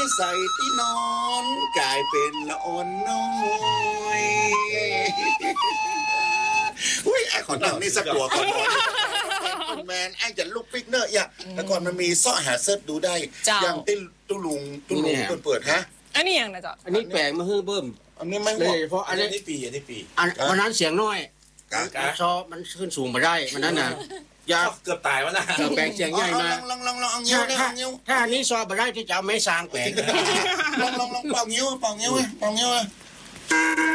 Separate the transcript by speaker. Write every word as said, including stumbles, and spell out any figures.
Speaker 1: ใส่ที่นอนกลายเป็นละอ่อนน้อยอุ้ยไอ้ขอนั่งนี่สักตัวก่อนคุณแมนไอ้จะลูกปิกเนอร์อย่าแต่ก่อนมันมีซ่อหาเซิร์ชดูได้อย่างติ้ตุลุงตุลุงเปิดฮะ
Speaker 2: อันนี้อย่างนะจ๊ะ
Speaker 3: อันนี้แปลงมาฮื้อเบิ่ม
Speaker 1: อันนี้ไม่
Speaker 3: เลยเพราะอันนี้
Speaker 4: ปีอันนี้ปี
Speaker 3: อันวันนั้นเสียงน้อยชอมันขึ้นสูงมาได้มันนั้นน่ะยา
Speaker 4: เกือบตายวะนะ
Speaker 3: แปลงเสียงใหญ่มา
Speaker 1: ลองลองลองเอาเงี้ยวเอาเงี้ยว
Speaker 3: ถ้าอันนี้ซอมาได้ที่จะเอาไม้สร้างแปลง
Speaker 1: ลองลองลองเป่าเงี้ยวเป่าเงี้ยวเป่าเงี้ยว